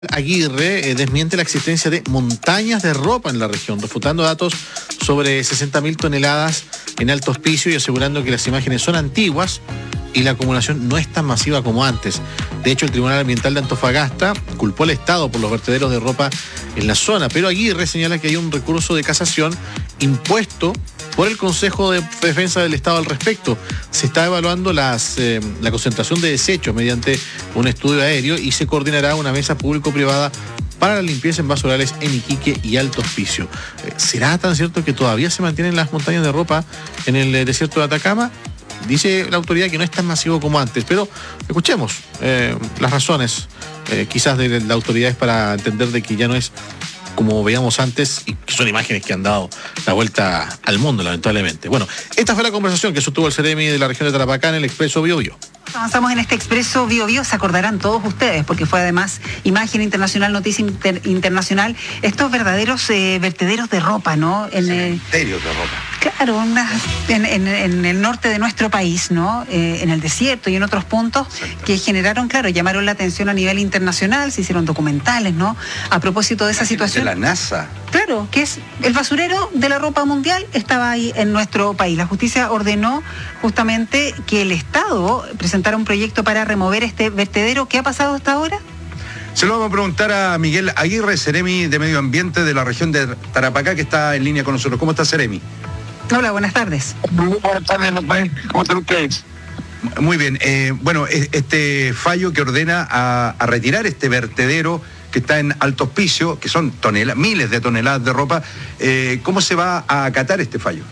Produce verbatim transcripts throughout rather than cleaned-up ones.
Aguirre eh, desmiente la existencia de montañas de ropa en la región, refutando datos sobre sesenta mil toneladas en Alto Hospicio y asegurando que las imágenes son antiguas y la acumulación no es tan masiva como antes. De hecho, el Tribunal Ambiental de Antofagasta culpó al Estado por los vertederos de ropa en la zona, pero Aguirre señala que hay un recurso de casación impuesto por el Consejo de Defensa del Estado al respecto. Se está evaluando las, eh, la concentración de desechos mediante un estudio aéreo y se coordinará una mesa público-privada para la limpieza en basurales en Iquique y Alto Hospicio. Eh, ¿Será tan cierto que todavía se mantienen las montañas de ropa en el eh, desierto de Atacama? Dice la autoridad que no es tan masivo como antes, pero escuchemos eh, las razones eh, quizás de la autoridad es para entender de que ya no es como veíamos antes, y que son imágenes que han dado la vuelta al mundo, lamentablemente. Bueno, esta fue la conversación que sostuvo el Ceremi de la región de Tarapacá en el Expreso Bio Bio. Avanzamos en este Expreso Bio Bio, se acordarán todos ustedes, porque fue además imagen internacional, noticia inter, internacional, estos verdaderos eh, vertederos de ropa, ¿no? En, Cementerios de ropa. Claro, una, en, en, en el norte de nuestro país, ¿no? Eh, en el desierto y en otros puntos que generaron, claro, llamaron la atención a nivel internacional, se hicieron documentales, ¿no? A propósito de esa situación. De la NASA. Claro, que es el basurero de la ropa mundial, estaba ahí en nuestro país. La justicia ordenó justamente que el Estado presentara un proyecto para remover este vertedero. ¿Qué ha pasado hasta ahora? Se lo vamos a preguntar a Miguel Aguirre, Ceremi de Medio Ambiente de la región de Tarapacá, que está en línea con nosotros. ¿Cómo está, Ceremi? Hola, buenas tardes. Muy buenas tardes, ¿cómo están ustedes? Muy bien. Eh, bueno, este fallo que ordena a, a retirar este vertedero que está en Alto Hospicio, que son toneladas, miles de toneladas de ropa, eh, ¿cómo se va a acatar este fallo?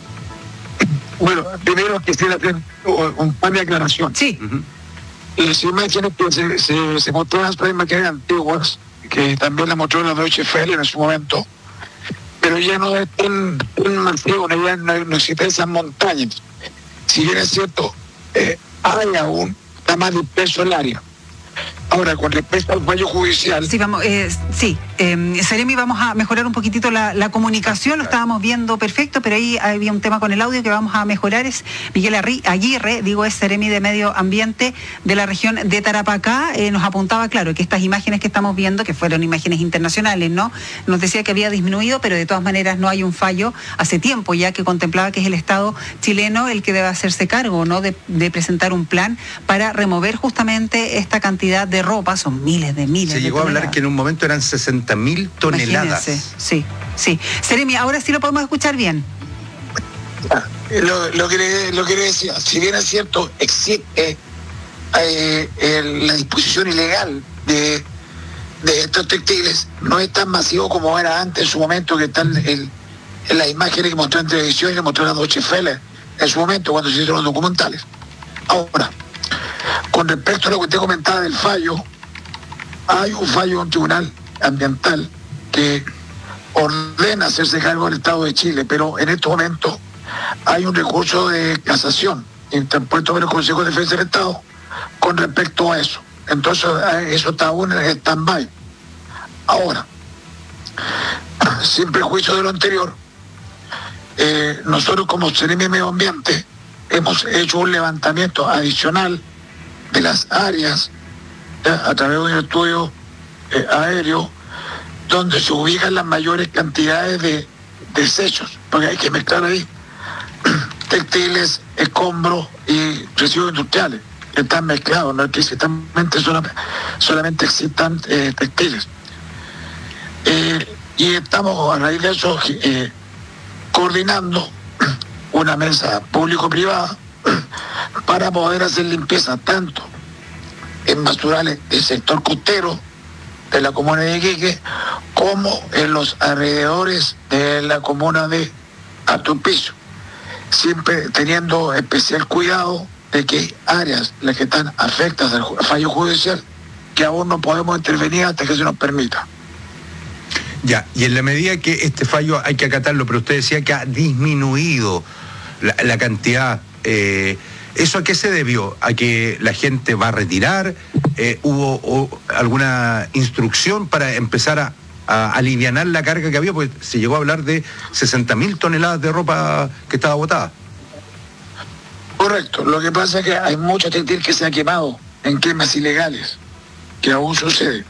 Bueno, primero quisiera hacer un par de aclaraciones. Sí. Uh-huh. Las imágenes que se, se, se mostraron son imágenes antiguas, que también las mostró la Deutsche Welle en su momento, pero ya no es tan, tan masivo, ya no, no existen esas montañas. Si bien es cierto, eh, hay aún, está más disperso el área. Ahora, con respecto al fallo judicial... Sí, vamos, eh, sí. Eh, Ceremi, vamos a mejorar un poquitito la, la comunicación, lo estábamos viendo perfecto, pero ahí había un tema con el audio que vamos a mejorar. Es Miguel Aguirre, digo, es Ceremi de Medio Ambiente de la región de Tarapacá. Eh, nos apuntaba, claro, que estas imágenes que estamos viendo, que fueron imágenes internacionales, ¿no? Nos decía que había disminuido, pero de todas maneras no hay un fallo hace tiempo, ya que contemplaba que es el Estado chileno el que debe hacerse cargo, ¿no? De, de presentar un plan para remover justamente esta cantidad de ropa, son miles de miles. Se llegó a hablar que en un momento eran sesenta mil toneladas. Imagínense. Sí, sí. Ceremi, ahora sí lo podemos escuchar bien. Lo, lo, que, le, lo que le decía, si bien es cierto, existe eh, el, la disposición ilegal de, de estos textiles, no es tan masivo como era antes en su momento, que están en, en las imágenes que mostró en televisión y que mostró la Deutsche Welle en su momento, cuando se hicieron los documentales. Ahora, con respecto a lo que usted comentaba del fallo, hay un fallo de un tribunal ambiental que ordena hacerse cargo del Estado de Chile, pero en estos momentos hay un recurso de casación interpuesto por el Consejo de Defensa del Estado con respecto a eso. Entonces, eso está aún en stand-by. Ahora, sin prejuicio de lo anterior, eh, nosotros como Ceremi de Medio Ambiente hemos hecho un levantamiento adicional de las áreas ¿ya? A través de un estudio eh, aéreo donde se ubican las mayores cantidades de desechos, porque hay que mezclar ahí textiles, escombros y residuos industriales, que están mezclados, no es que solamente, solamente existan eh, textiles. Eh, y estamos a raíz de eso eh, coordinando una mesa público-privada para poder hacer limpieza tanto en basurales del sector costero de la comuna de Iquique como en los alrededores de la comuna de Alto Hospicio, siempre teniendo especial cuidado de que hay áreas las que están afectadas al fallo judicial que aún no podemos intervenir hasta que se nos permita. Ya, y en la medida que este fallo hay que acatarlo, pero usted decía que ha disminuido la, la cantidad, eh, ¿eso a qué se debió? ¿A que la gente va a retirar? Eh, ¿Hubo o, alguna instrucción para empezar a, a alivianar la carga que había? Porque se llegó a hablar de sesenta mil toneladas de ropa que estaba botada. Correcto, lo que pasa es que hay mucho textil que se ha quemado en quemas ilegales, que aún sucede.